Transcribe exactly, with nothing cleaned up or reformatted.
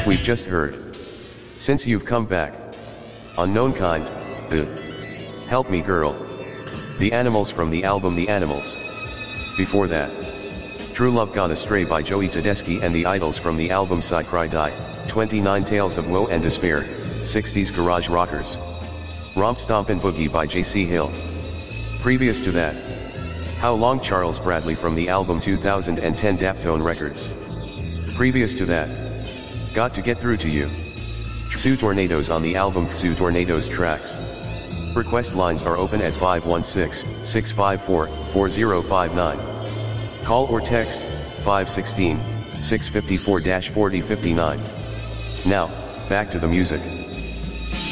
We've just heard. Since you've come back. Unknown Kind, the Help Me Girl. The Animals from the album The Animals. Before that, True Love Gone Astray by Joey Tedeschi and the Idols from the album Sigh Cry Die, twenty-nine Tales of Woe and Despair, sixties Garage Rockers. Romp Stompin' Boogie by J C Hill. Previous to that, How Long Charles Bradley from the album two thousand ten Daptone Records. Previous to that, Got to Get Through to You. Tsu Tornadoes on the album Tsu Tornadoes Tracks. Request lines are open at five one six, six five four, four zero five nine. Call or text, five one six, six five four, four zero five nine. Now, back to the music.